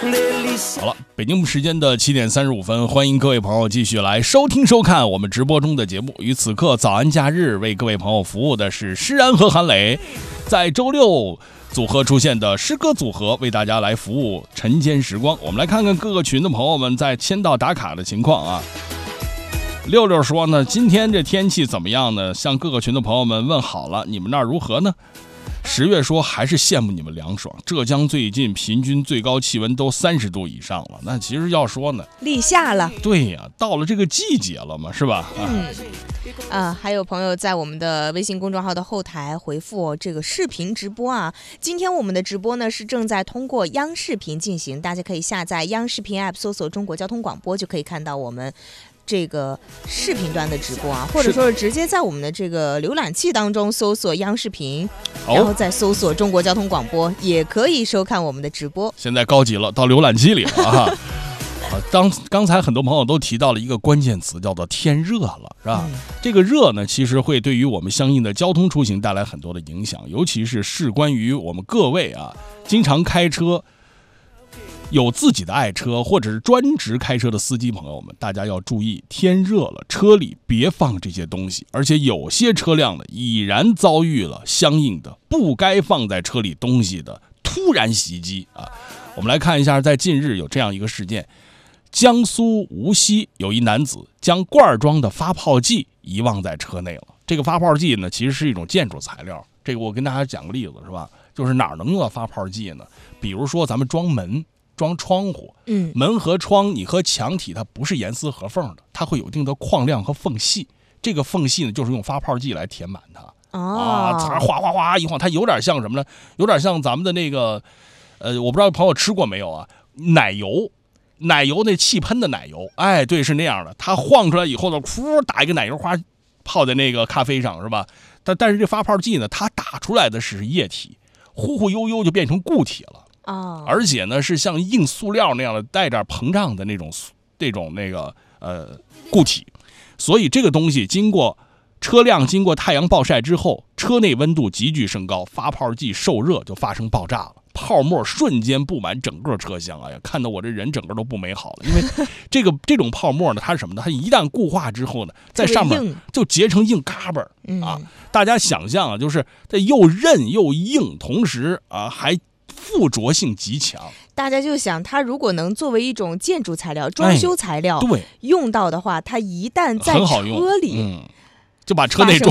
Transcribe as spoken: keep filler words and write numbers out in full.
好了，北京时间的七点三十五分，欢迎各位朋友继续来收听收看我们直播中的节目。与此刻早安假日为各位朋友服务的是施然和韩磊，在周六组合出现的诗歌组合为大家来服务晨间时光。我们来看看各个群的朋友们在签到打卡的情况啊。六六说呢，今天这天气怎么样呢？向各个群的朋友们问好了，你们那儿如何呢？十月说还是羡慕你们凉爽，浙江最近平均最高气温都三十度以上了。那其实要说呢， 立夏了。 对呀，到了这个季节了嘛，是吧？ 嗯，啊，还有朋友在我们的微信公众号的后台回复这个视频直播啊。今天我们的直播呢是正在通过央视频进行，大家可以下载央视频 app， 搜索中国交通广播，就可以看到我们这个视频端的直播啊，或者说是直接在我们的这个浏览器当中搜索央视频，然后再搜索中国交通广播，也可以收看我们的直播。 现在高级了，到浏览器里了啊。当刚才很多朋友都提到了一个关键词，叫做天热了，是吧？嗯、这个热呢，其实会对于我们相应的交通出行带来很多的影响，尤其是事关于我们各位啊，经常开车。有自己的爱车或者是专职开车的司机朋友们，大家要注意，天热了，车里别放这些东西。而且有些车辆呢，已然遭遇了相应的不该放在车里东西的突然袭击啊！我们来看一下，在近日有这样一个事件，江苏无锡有一男子将罐装的发泡剂遗忘在车内了。这个发泡剂呢，其实是一种建筑材料。这个我跟大家讲个例子，是吧？就是哪儿能用到发泡剂呢？比如说咱们装门。装窗户，嗯，门和窗你和墙体它不是严丝合缝的，它会有一定的框量和缝隙。这个缝隙呢，就是用发泡剂来填满它。 哦， 啊，哗哗哗一晃，它有点像什么呢？有点像咱们的那个，呃，我不知道朋友吃过没有啊？奶油，奶油那气喷的奶油，哎，对，是那样的。它晃出来以后呢，噗，打一个奶油花泡在那个咖啡上，是吧？但但是这发泡剂呢，它打出来的是液体，忽忽悠悠就变成固体了。 哦， 而且呢是像硬塑料那样的带点膨胀的那种这种那个呃固体，所以这个东西经过车辆经过太阳暴晒之后，车内温度急剧升高，发泡剂受热就发生爆炸了，泡沫瞬间布满整个车厢。哎呀，看得我这人整个都不美好了，因为这个这种泡沫呢，它是什么呢？它一旦固化之后呢，在上面就结成硬嘎巴啊！大家想象啊，就是它又韧又硬，同时啊还附着性极强， 大家就想，它如果能作为一种建筑材料、装修材料、 哎、对用到的话，它一旦在车里， 嗯，就把车内装